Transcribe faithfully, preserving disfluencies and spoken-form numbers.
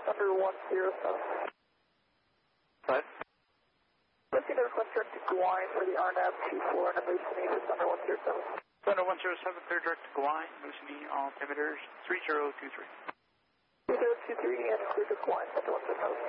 under one zero seven. What? Let's see the request direct to Gouine for the R N A V two four and Moosonee just under one zero seven. Thunder one zero seven, clear direct to Gouine, Moosonee, altimeters three zero two three. three zero two three and clear to Gouine, Thunder one zero seven.